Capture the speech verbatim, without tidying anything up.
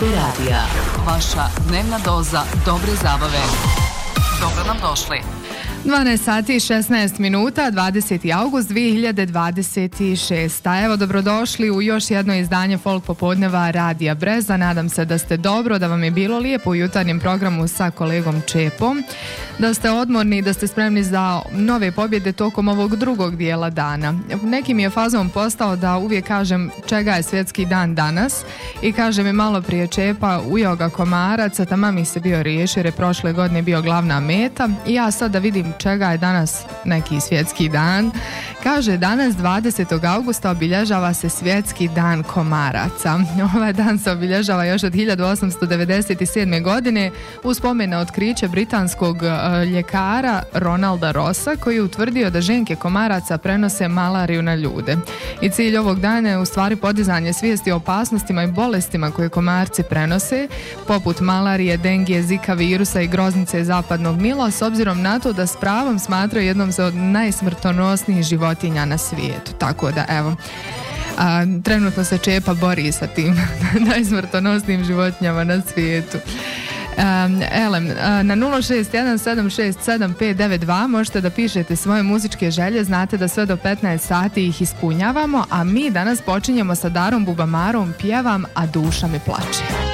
radija. Vaša dnevna doza dobre zabave. Dobro nam došli. dvanaest sati i šesnaest minuta, dvadeseti august dvije hiljade dvadeset šeste. Evo, dobrodošli u još jedno izdanje Folk popodneva Radija Breza. Nadam se da ste dobro, da vam je bilo lijepo u jutarnjem programu sa kolegom Čepom, da ste odmorni i da ste spremni za nove pobjede tokom ovog drugog dijela dana. Neki mi je fazom postao da uvijek kažem čega je svjetski dan danas i kaže mi malo prije Čepa ujeo ga komarac, a tamo mi se bio riješio jer je prošle godine bio glavna meta i ja sad da vidim čega je danas neki svjetski dan. Kaže, danas dvadesetog augusta obilježava se svjetski dan komaraca. Ovaj dan se obilježava još od hiljadu osamsto devedeset sedme. godine u spomen na otkriće britanskog uh, ljekara Ronalda Rossa, koji je utvrdio da ženke komaraca prenose malariju na ljude. I cilj ovog dana je u stvari podizanje svijesti o opasnostima i bolestima koje komarci prenose, poput malarije, dengije, zika virusa i groznice zapadnog Nila, s obzirom na to da s pravom smatraju jednom od najsmrtonosnijih životinja na svijetu. Tako da, evo, a, trenutno se Čepa bori sa tim najsmrtonosnijim životinjama na svijetu. Um, elem, na nula šest jedan sedam šest sedam pet devet dva možete da pišete svoje muzičke želje, znate da sve do petnaest sati ih ispunjavamo, a mi danas počinjemo sa Darom Bubamarom, Pjevam, a duša mi plače.